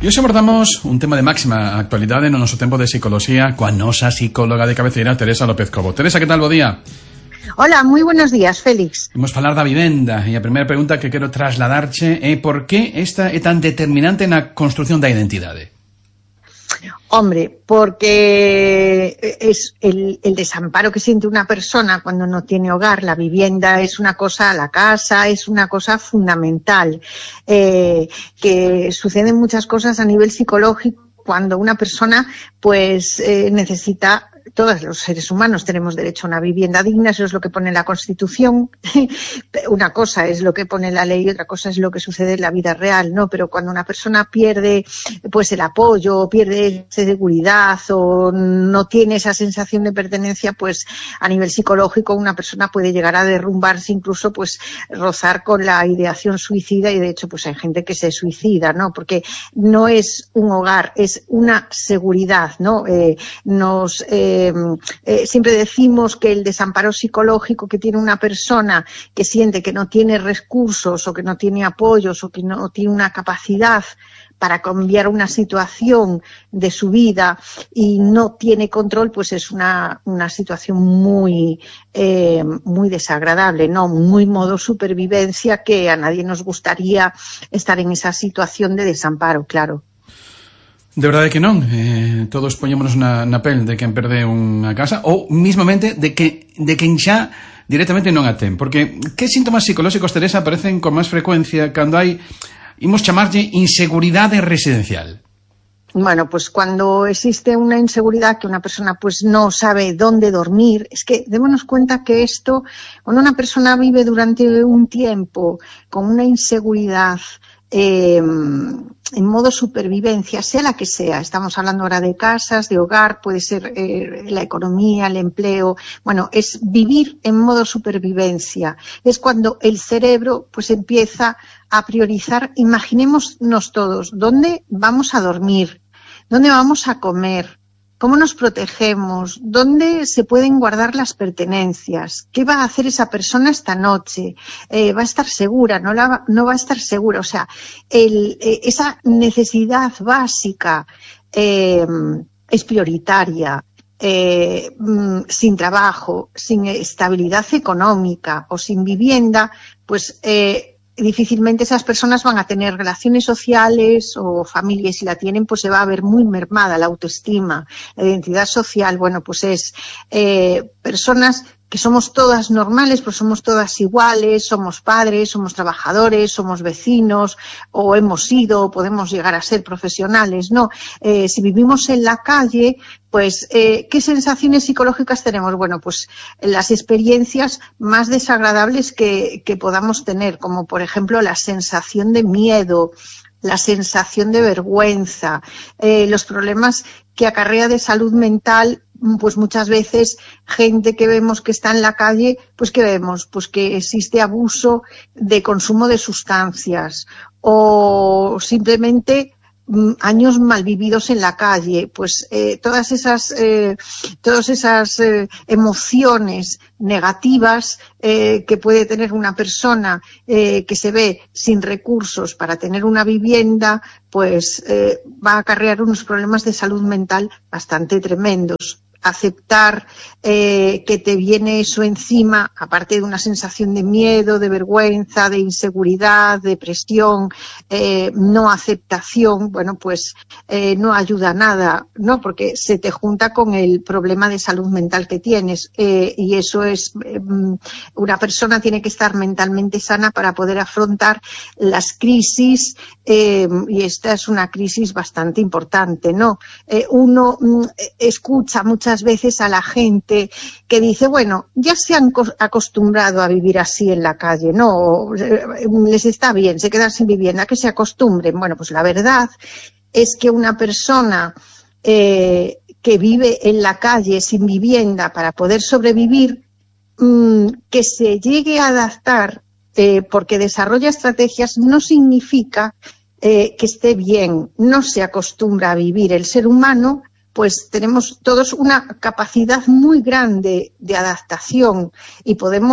E hoxe abordamos un tema de máxima actualidade no noso tempo de psicología coa nosa psicóloga de cabeceira, Teresa López Cobo. Teresa, que tal? Bo día. Hola, moi buenos días, Félix. Imos falar da vivenda e a primeira pregunta que quero trasladarche é por que esta é tan determinante na construción da identidade? Hombre, porque es el desamparo que siente una persona cuando no tiene hogar. La vivienda es una cosa, la casa es una cosa fundamental, que suceden muchas cosas a nivel psicológico cuando una persona pues necesita. Todos los seres humanos tenemos derecho a una vivienda digna, eso es lo que pone la Constitución. Una cosa es lo que pone la ley y otra cosa es lo que sucede en la vida real, ¿no? Pero cuando una persona pierde pues el apoyo, pierde seguridad o no tiene esa sensación de pertenencia, pues a nivel psicológico una persona puede llegar a derrumbarse, incluso pues rozar con la ideación suicida, y de hecho pues hay gente que se suicida, ¿no? Porque no es un hogar, es una seguridad, ¿no? Siempre decimos que el desamparo psicológico que tiene una persona que siente que no tiene recursos o que no tiene apoyos o que no tiene una capacidad para cambiar una situación de su vida y no tiene control, pues es una situación muy desagradable, ¿no? Muy modo supervivencia, que a nadie nos gustaría estar en esa situación de desamparo, claro. De verdade que non, todos poñémonos na pel de quen perde unha casa ou mismamente de quen xa directamente non a ten, porque que síntomas psicolóxicos, Teresa, aparecen con máis frecuencia cando hai, imos chamarlle, inseguridade residencial? Bueno, pues cuando existe una inseguridad, que una persona pues no sabe dónde dormir, es que démonos cuenta que esto, cuando una persona vive durante un tiempo con una inseguridad en modo supervivencia, sea la que sea, estamos hablando ahora de casas, de hogar, puede ser la economía, el empleo, bueno, es vivir en modo supervivencia, es cuando el cerebro pues empieza a priorizar. Imaginémonos todos, ¿dónde vamos a dormir? ¿Dónde vamos a comer? ¿Cómo nos protegemos? ¿Dónde se pueden guardar las pertenencias? ¿Qué va a hacer esa persona esta noche? ¿Va a estar segura? ¿No va a estar segura? O sea, esa necesidad básica es prioritaria. Sin trabajo, sin estabilidad económica o sin vivienda, pues difícilmente esas personas van a tener relaciones sociales o familia, y si la tienen pues se va a ver muy mermada la autoestima, la identidad social. Bueno, pues es personas que somos todas normales, pues somos todas iguales, somos padres, somos trabajadores, somos vecinos, o hemos sido, o podemos llegar a ser profesionales, ¿no? Si vivimos en la calle, pues, ¿qué sensaciones psicológicas tenemos? Bueno, pues las experiencias más desagradables que podamos tener, como por ejemplo la sensación de miedo, la sensación de vergüenza, los problemas que acarrea de salud mental, pues muchas veces gente que vemos que está en la calle, pues ¿qué vemos? Pues que existe abuso de consumo de sustancias o simplemente años mal vividos en la calle, pues todas esas emociones negativas que puede tener una persona que se ve sin recursos para tener una vivienda, pues va a acarrear unos problemas de salud mental bastante tremendos. Aceptar que te viene eso encima, aparte de una sensación de miedo, de vergüenza, de inseguridad, depresión, no aceptación, bueno, pues no ayuda a nada, ¿no? Porque se te junta con el problema de salud mental que tienes, y eso es, una persona tiene que estar mentalmente sana para poder afrontar las crisis, y esta es una crisis bastante importante, ¿no? Uno escucha muchas veces a la gente que dice, bueno, ya se han acostumbrado a vivir así en la calle, no, les está bien, se quedan sin vivienda, que se acostumbren. Bueno, pues la verdad es que una persona que vive en la calle sin vivienda para poder sobrevivir, que se llegue a adaptar porque desarrolla estrategias, no significa que esté bien, no se acostumbra a vivir. El ser humano, pues tenemos todos una capacidad muy grande de adaptación y podemos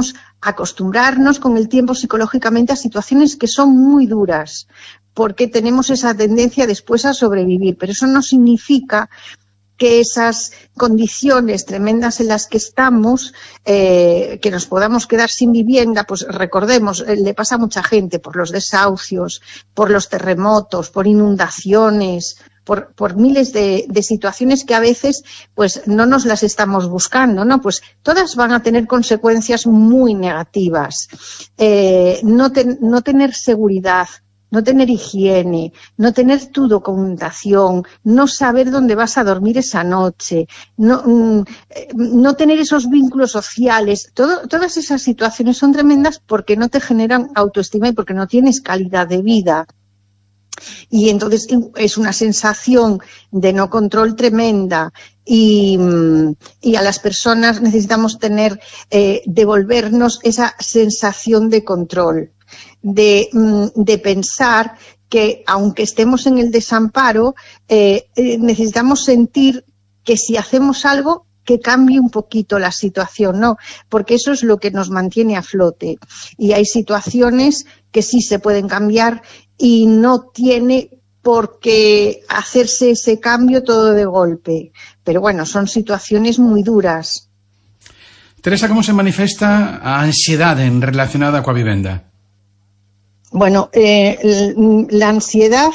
acostumbrarnos con el tiempo psicológicamente a situaciones que son muy duras, porque tenemos esa tendencia después a sobrevivir, pero eso no significa que esas condiciones tremendas en las que estamos, que nos podamos quedar sin vivienda, pues recordemos, le pasa a mucha gente por los desahucios, por los terremotos, por inundaciones, por miles de situaciones que a veces pues no nos las estamos buscando, ¿no? Pues todas van a tener consecuencias muy negativas. No tener seguridad, no tener higiene, no tener tu documentación, no saber dónde vas a dormir esa noche, no tener esos vínculos sociales, todas esas situaciones son tremendas porque no te generan autoestima y porque no tienes calidad de vida. Y entonces es una sensación de no control tremenda y a las personas necesitamos devolvernos esa sensación de control. De pensar que aunque estemos en el desamparo, necesitamos sentir que si hacemos algo que cambie un poquito la situación, ¿no? Porque eso es lo que nos mantiene a flote. Y hay situaciones que sí se pueden cambiar y no tiene por qué hacerse ese cambio todo de golpe. Pero bueno, son situaciones muy duras. Teresa, como se manifesta a ansiedade relacionada coa vivenda? Bueno, la ansiedad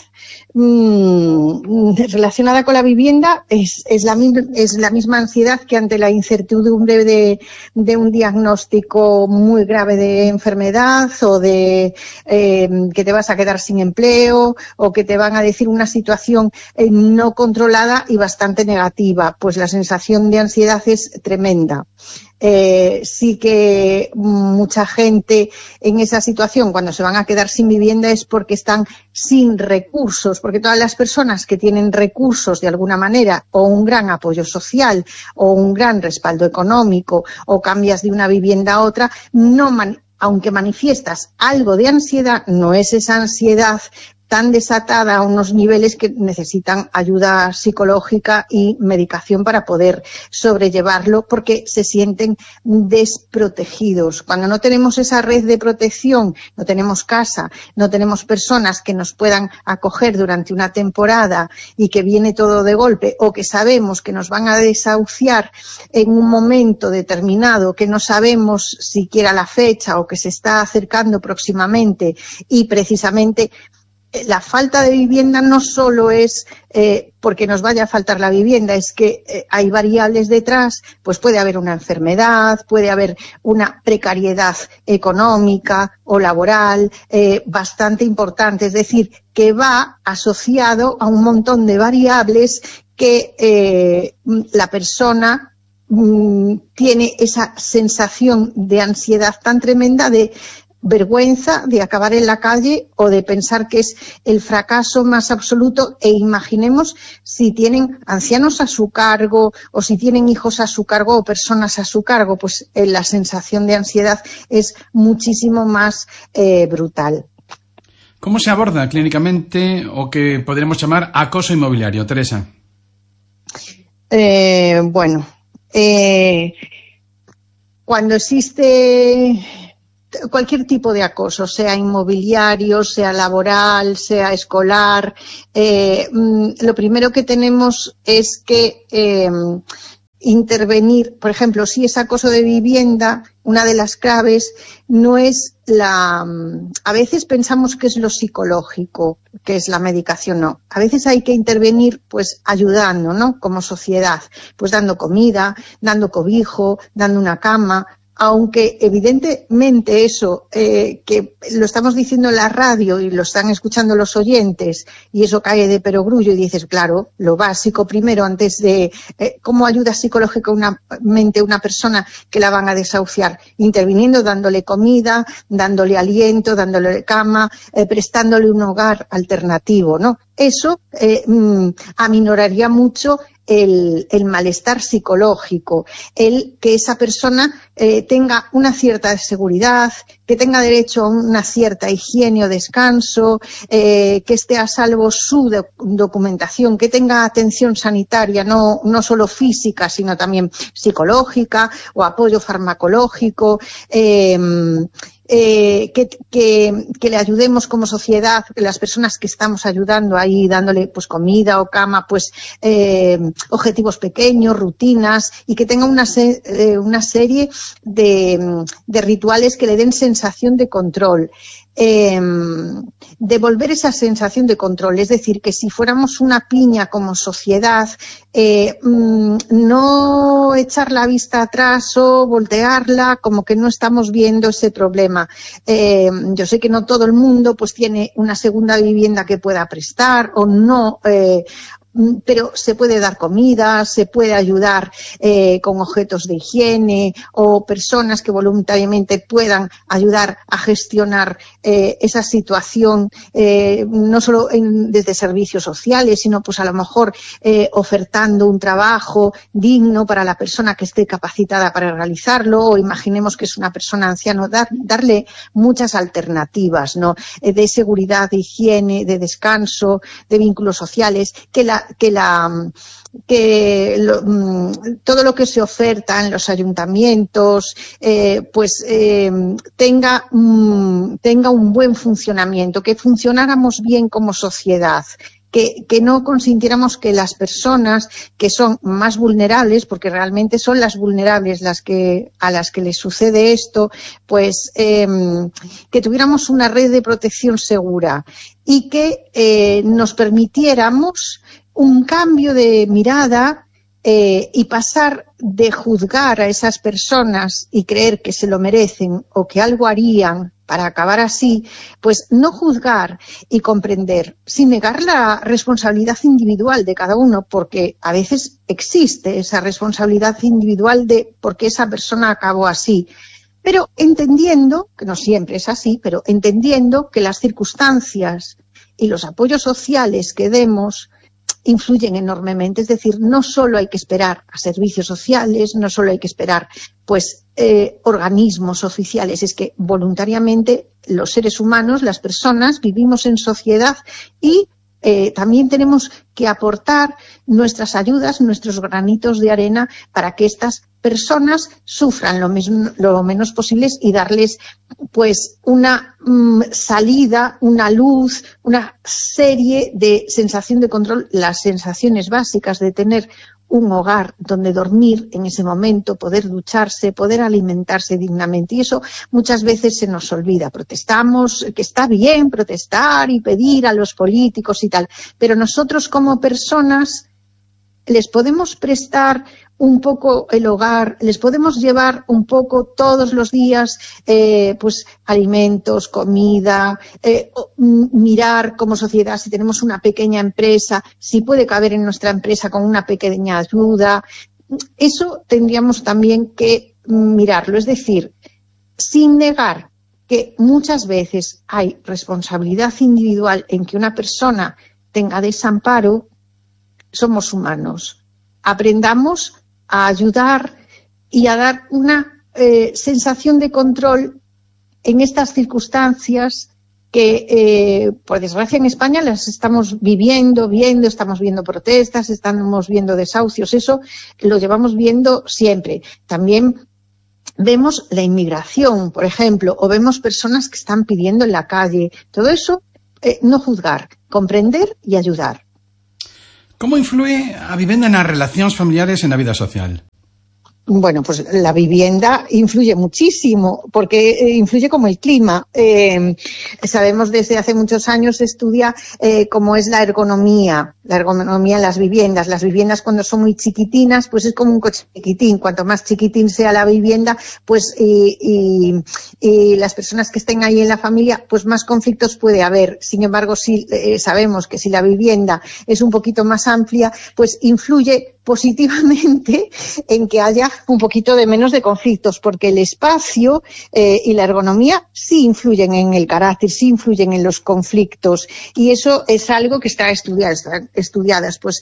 relacionada con la vivienda es la misma ansiedad que ante la incertidumbre de un diagnóstico muy grave de enfermedad o de que te vas a quedar sin empleo o que te van a decir una situación no controlada y bastante negativa. Pues la sensación de ansiedad es tremenda. Sí que mucha gente en esa situación, cuando se van a quedar sin vivienda, es porque están sin recursos, porque todas las personas que tienen recursos de alguna manera, o un gran apoyo social, o un gran respaldo económico, o cambias de una vivienda a otra, aunque manifiestas algo de ansiedad, no es esa ansiedad tan desatada a unos niveles que necesitan ayuda psicológica y medicación para poder sobrellevarlo, porque se sienten desprotegidos. Cuando no tenemos esa red de protección, no tenemos casa, no tenemos personas que nos puedan acoger durante una temporada y que viene todo de golpe, o que sabemos que nos van a desahuciar en un momento determinado que no sabemos siquiera la fecha o que se está acercando próximamente, y precisamente la falta de vivienda no solo es porque nos vaya a faltar la vivienda, es que hay variables detrás, pues puede haber una enfermedad, puede haber una precariedad económica o laboral bastante importante, es decir, que va asociado a un montón de variables que la persona tiene esa sensación de ansiedad tan tremenda, de vergüenza de acabar en la calle o de pensar que es el fracaso más absoluto. E imaginemos si tienen ancianos a su cargo o si tienen hijos a su cargo o personas a su cargo, pues la sensación de ansiedad es muchísimo más brutal. ¿Cómo se aborda clínicamente o que podríamos llamar acoso inmobiliario, Teresa? Cuando existe cualquier tipo de acoso, sea inmobiliario, sea laboral, sea escolar, lo primero que tenemos es que intervenir. Por ejemplo, si es acoso de vivienda, una de las claves no es a veces pensamos que es lo psicológico, que es la medicación, no. A veces hay que intervenir pues ayudando, ¿no? Como sociedad, pues dando comida, dando cobijo, dando una cama. Aunque evidentemente eso, que lo estamos diciendo en la radio y lo están escuchando los oyentes, y eso cae de perogrullo y dices, claro, lo básico primero antes de cómo ayuda psicológicamente a una persona que la van a desahuciar, interviniendo, dándole comida, dándole aliento, dándole cama, prestándole un hogar alternativo, ¿no? Eso aminoraría mucho el malestar psicológico, el que esa persona tenga una cierta seguridad, que tenga derecho a una cierta higiene o descanso, que esté a salvo su documentación, que tenga atención sanitaria, no solo física, sino también psicológica o apoyo farmacológico, que le ayudemos como sociedad, las personas que estamos ayudando ahí, dándole pues comida o cama, pues objetivos pequeños, rutinas, y que tenga una serie de rituales que le den sensación de control. Devolver esa sensación de control, es decir, que si fuéramos una piña como sociedad, no echar la vista atrás o voltearla como que no estamos viendo ese problema. Yo sé que no todo el mundo pues tiene una segunda vivienda que pueda prestar o no, pero se puede dar comida, se puede ayudar con objetos de higiene o personas que voluntariamente puedan ayudar a gestionar esa situación, no solo desde servicios sociales, sino pues a lo mejor ofertando un trabajo digno para la persona que esté capacitada para realizarlo, o imaginemos que es una persona anciana, darle muchas alternativas, ¿no? De seguridad, de higiene, de descanso, de vínculos sociales, todo lo que se oferta en los ayuntamientos tenga un buen funcionamiento, que funcionáramos bien como sociedad. Que no consintiéramos que las personas que son más vulnerables, porque realmente son las vulnerables a las que les sucede esto, pues que tuviéramos una red de protección segura y que nos permitiéramos un cambio de mirada y pasar de juzgar a esas personas y creer que se lo merecen o que algo harían para acabar así, pues no juzgar y comprender, sin negar la responsabilidad individual de cada uno, porque a veces existe esa responsabilidad individual de por qué esa persona acabó así, pero entendiendo, que no siempre es así, pero entendiendo que las circunstancias y los apoyos sociales que demos influyen enormemente, es decir, no solo hay que esperar a servicios sociales, no solo hay que esperar pues organismos oficiales, es que voluntariamente los seres humanos, las personas, vivimos en sociedad y también tenemos que aportar nuestras ayudas, nuestros granitos de arena para que estas personas sufran lo menos posibles y darles pues una salida, una luz, una serie de sensación de control, las sensaciones básicas de tener un hogar donde dormir en ese momento, poder ducharse, poder alimentarse dignamente. Y eso muchas veces se nos olvida. Protestamos, que está bien protestar y pedir a los políticos y tal, pero nosotros como personas les podemos prestar un poco el hogar, les podemos llevar un poco todos los días pues alimentos, comida, mirar como sociedad si tenemos una pequeña empresa, si puede caber en nuestra empresa con una pequeña ayuda. Eso tendríamos también que mirarlo, es decir, sin negar que muchas veces hay responsabilidad individual en que una persona tenga desamparo. Somos humanos. Aprendamos a ayudar y a dar una sensación de control en estas circunstancias que, por desgracia, en España las estamos viendo, estamos viendo protestas, estamos viendo desahucios, eso lo llevamos viendo siempre. También vemos la inmigración, por ejemplo, o vemos personas que están pidiendo en la calle. Todo eso, no juzgar, comprender y ayudar. Como influe a vivenda nas relacións familiares e na vida social? Bueno, pues la vivienda influye muchísimo, porque influye como el clima. Sabemos desde hace muchos años se estudia cómo es la ergonomía en las viviendas. Las viviendas cuando son muy chiquitinas, pues es como un coche chiquitín. Cuanto más chiquitín sea la vivienda, pues y las personas que estén ahí en la familia, pues más conflictos puede haber. Sin embargo, si sabemos que si la vivienda es un poquito más amplia, pues influye positivamente en que haya un poquito de menos de conflictos, porque el espacio y la ergonomía sí influyen en el carácter, sí influyen en los conflictos, y eso es algo que está estudiadas, pues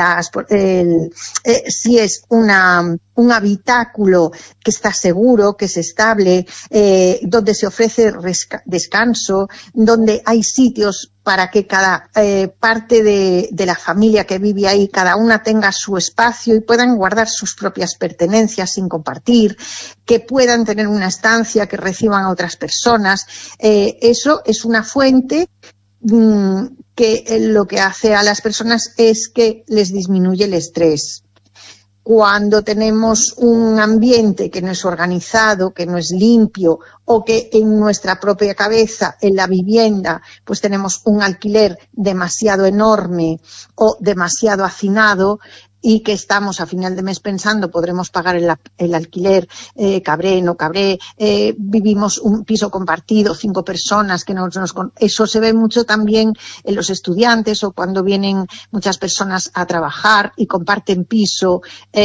si es un habitáculo que está seguro, que es estable, donde se ofrece descanso, donde hay sitios para que cada parte de la familia que vive ahí, cada una tenga su espacio y puedan guardar sus propias pertenencias sin compartir, que puedan tener una estancia, que reciban a otras personas. Eso es una fuente que lo que hace a las personas es que les disminuye el estrés. Cuando tenemos un ambiente que no es organizado, que no es limpio, o que en nuestra propia cabeza, en la vivienda, pues tenemos un alquiler demasiado enorme o demasiado hacinado, y que estamos a final de mes pensando podremos pagar el alquiler, cabré, no cabré, vivimos un piso compartido, 5 personas, que eso se ve mucho también en los estudiantes, o cuando vienen muchas personas a trabajar y comparten piso,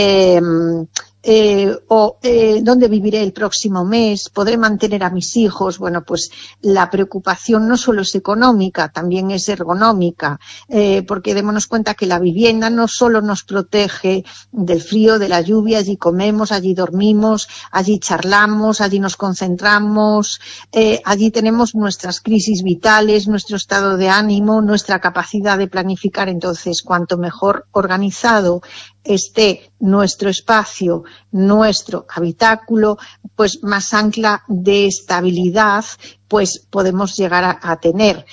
¿dónde viviré el próximo mes? ¿Podré mantener a mis hijos? Bueno, pues la preocupación no solo es económica, también es ergonómica, porque démonos cuenta que la vivienda no solo nos protege del frío, de la lluvia, allí comemos, allí dormimos, allí charlamos, allí nos concentramos, allí tenemos nuestras crisis vitales, nuestro estado de ánimo, nuestra capacidad de planificar. Entonces, cuanto mejor organizado esté nuestro espacio, nuestro habitáculo, pues más ancla de estabilidad pues podemos llegar a tener.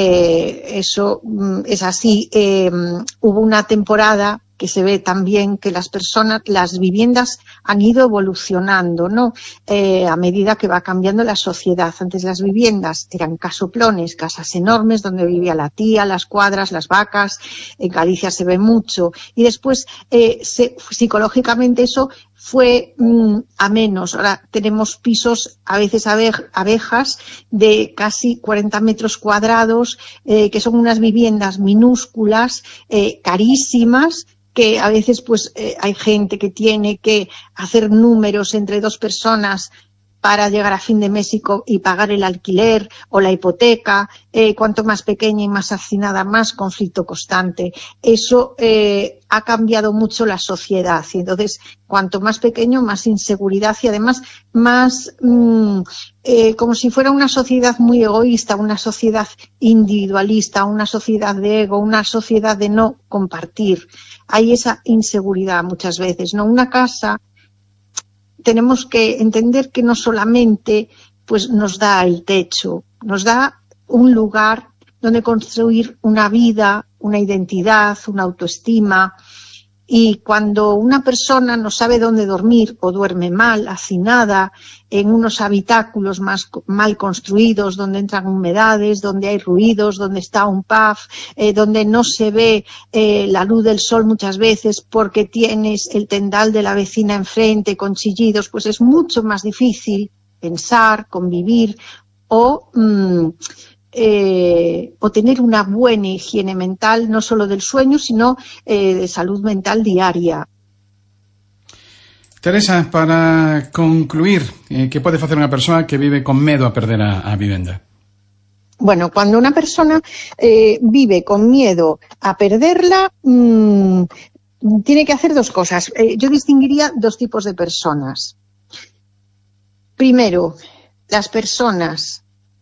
Eso es así. Hubo una temporada que se ve también que las viviendas han ido evolucionando, ¿no? A medida que va cambiando la sociedad. Antes las viviendas eran casoplones, casas enormes donde vivía la tía, las cuadras, las vacas. En Galicia se ve mucho. Y después, psicológicamente eso fue a menos. Ahora tenemos pisos, a veces abejas, de casi 40 metros cuadrados, que son unas viviendas minúsculas, carísimas, que a veces pues hay gente que tiene que hacer números entre 2 personas para llegar a fin de mes y pagar el alquiler o la hipoteca. Cuanto más pequeña y más hacinada, más conflicto constante. Eso ha cambiado mucho la sociedad, y entonces cuanto más pequeño, más inseguridad, y además más como si fuera una sociedad muy egoísta, una sociedad individualista, una sociedad de ego, una sociedad de no compartir. Hay esa inseguridad muchas veces, ¿no? Una casa, tenemos que entender que no solamente pues nos da el techo, nos da un lugar donde construir una vida, una identidad, una autoestima. Y cuando una persona no sabe dónde dormir, o duerme mal, hacinada, en unos habitáculos mal construidos, donde entran humedades, donde hay ruidos, donde está un pub, donde no se ve la luz del sol muchas veces porque tienes el tendal de la vecina enfrente con chillidos, pues es mucho más difícil pensar, convivir o tener una buena higiene mental, no solo del sueño, sino de salud mental diaria. Teresa, para concluir, que pode facer unha persoa que vive con medo a perder a vivenda? Bueno, cuando una persona vive con miedo a perderla, tiene que hacer 2 cosas. Yo distinguiría 2 tipos de personas. Primero, las personas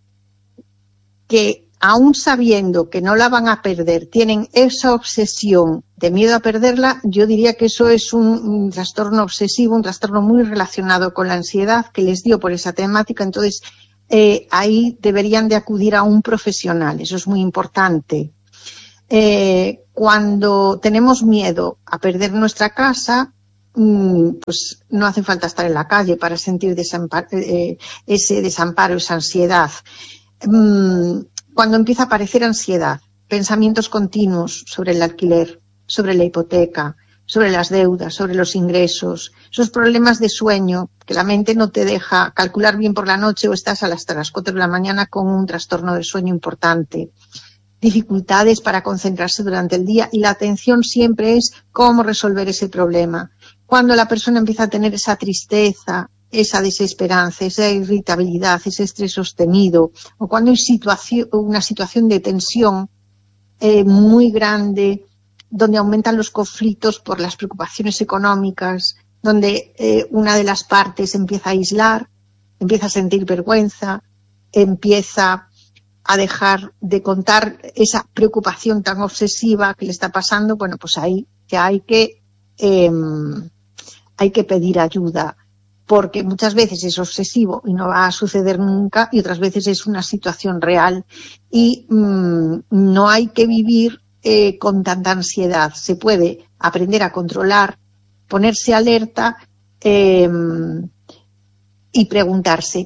que, aún sabiendo que no la van a perder, tienen esa obsesión de miedo a perderla. Yo diría que eso es un trastorno obsesivo, un trastorno muy relacionado con la ansiedad que les dio por esa temática. Entonces, ahí deberían de acudir a un profesional, eso es muy importante. Cuando tenemos miedo a perder nuestra casa, pues no hace falta estar en la calle para sentir ese desamparo, esa ansiedad. Cuando empieza a aparecer ansiedad, pensamientos continuos sobre el alquiler, sobre la hipoteca, sobre las deudas, sobre los ingresos, esos problemas de sueño que la mente no te deja calcular bien por la noche, o estás hasta las 4 de la mañana con un trastorno de sueño importante, dificultades para concentrarse durante el día, y la atención siempre es cómo resolver ese problema. cuando la persona empieza a tener esa tristeza, esa desesperanza, esa irritabilidad, ese estrés sostenido, o cuando hay una situación de tensión muy grande, donde aumentan los conflictos por las preocupaciones económicas, donde una de las partes empieza a aislar, empieza a sentir vergüenza, empieza a dejar de contar esa preocupación tan obsesiva que le está pasando, bueno, pues ahí ya hay que pedir ayuda, porque muchas veces es obsesivo y no va a suceder nunca, y otras veces es una situación real, y no hay que vivir con tanta ansiedad. Se puede aprender a controlar, ponerse alerta y preguntarse